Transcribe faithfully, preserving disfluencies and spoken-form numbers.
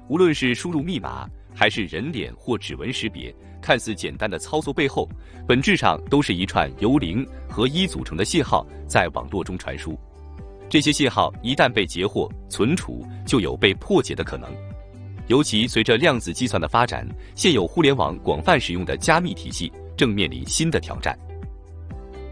无论是输入密码，还是人脸或指纹识别，看似简单的操作背后，本质上都是一串由零和一组成的信号在网络中传输。这些信号一旦被截获、存储，就有被破解的可能。尤其随着量子计算的发展，现有互联网广泛使用的加密体系正面临新的挑战。